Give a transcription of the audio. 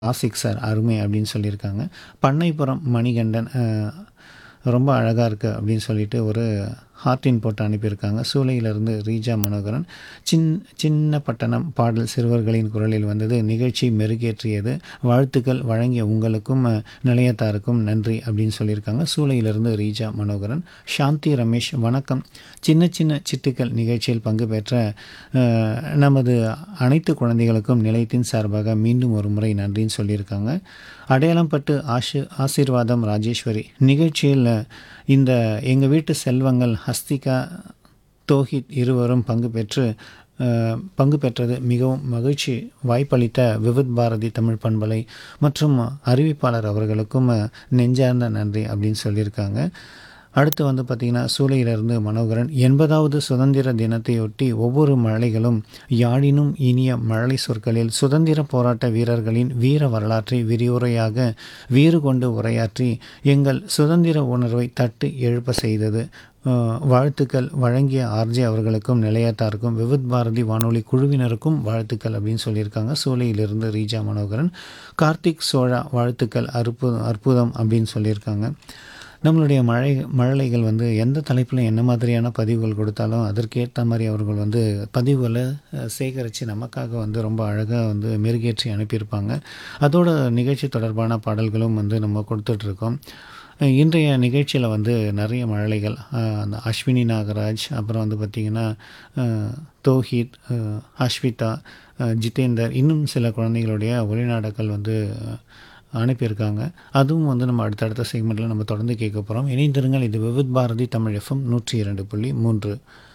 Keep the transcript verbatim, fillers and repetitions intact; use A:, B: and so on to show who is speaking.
A: Ashik sir அருமை அப்படின்னு சொல்லியிருக்காங்க. பண்ணைப்புறம் மணிகண்டன் அ ரொம்ப அழகா இருக்கு அப்படின்னு சொல்லிட்டு ஒரு ஹார்ட்டின் போட்டு அனுப்பியிருக்காங்க. சூளையிலிருந்து ரீஜா மனோகரன். சின் சின்ன பட்டணம் பாடல் சிறுவர்களின் குரலில் வந்தது. நிகழ்ச்சி மெருகேற்றியது. வாழ்த்துக்கள் வழங்கிய உங்களுக்கும் அ, நிலையத்தாருக்கும் நன்றி அப்படின்னு சொல்லியிருக்காங்க. சூளையிலிருந்து ரீஜா மனோகரன். சாந்தி ரமேஷ் வணக்கம். சின்ன சின்ன சிட்டுக்கள் நிகழ்ச்சியில் பங்கு பெற்ற அ, நமது அனைத்து குழந்தைகளுக்கும் நிலையத்தின் சார்பாக மீண்டும் ஒரு முறை நன்றின்னு சொல்லியிருக்காங்க. அடையாளம்பட்டு ஆஷி ஆசீர்வாதம் ராஜேஸ்வரி நிகழ்ச்சியில் இந்த எங்கள் வீட்டு செல்வங்கள் ஹஸ்திகா தோஹித் இருவரும் பங்கு பெற்று அஹ், பங்கு பெற்றது மிகவும் மகிழ்ச்சி. வாய்ப்பளித்த விவித் பாரதி தமிழ் பண்பலை மற்றும் அறிவிப்பாளர் அவர்களுக்கும் அஹ், நெஞ்சார்ந்த நன்றி அப்படின்னு சொல்லியிருக்காங்க. அடுத்து வந்து பார்த்திங்கன்னா சூளையிலிருந்து மனோகரன். எண்பதாவது சுதந்திர தினத்தையொட்டி ஒவ்வொரு மழலைகளும் யாழினும் இனிய மழலை சொற்களில் சுதந்திர போராட்ட வீரர்களின் வீர வரலாற்றை விரிவுரையாக வீறு கொண்டு உரையாற்றி எங்கள் சுதந்திர உணர்வை தட்டு எழுப்ப செய்தது. அஹ், வாழ்த்துக்கள் வழங்கிய ஆர்ஜே அவர்களுக்கும் நிலையத்தாருக்கும் விவித் பாரதி வானொலி குழுவினருக்கும் வாழ்த்துக்கள் அப்படின்னு சொல்லியிருக்காங்க. சூளையிலிருந்து ரீஜா மனோகரன். கார்த்திக் சோழா வாழ்த்துக்கள் அற்புதம் அற்புதம் அப்படின்னு சொல்லியிருக்காங்க. நம்மளுடைய மழை மழலைகள் வந்து எந்த தலைப்பில் என்ன மாதிரியான பதிவுகள் கொடுத்தாலும் அதற்கேற்ற மாதிரி அவர்கள் வந்து பதிவுகளை அஹ், சேகரித்து நமக்காக வந்து ரொம்ப அழகாக வந்து மெருகேற்றி அனுப்பியிருப்பாங்க. அதோட நிகழ்ச்சி தொடர்பான பாடல்களும் வந்து நம்ம கொடுத்துட்ருக்கோம். அஹ், இன்றைய நிகழ்ச்சியில் வந்து நிறைய மழலைகள் அஹ், அந்த அஸ்வினி நாகராஜ், அப்புறம் வந்து பார்த்திங்கன்னா அஹ், தோஹித், அஹ், அஸ்விதா, அஹ், ஜிதேந்தர், இன்னும் சில குழந்தைகளுடைய ஒளிநாடங்கள் வந்து அனுப்பியிருக்காங்க. அதுவும் வந்து நம்ம அடுத்தடுத்த செக்மெண்ட்டில் நம்ம தொடர்ந்து கேட்க போகிறோம். இணைந்திருங்கள். இது விவித் பாரதி தமிழ் எஃப்எம் நூற்றி இரண்டு புள்ளி மூன்று.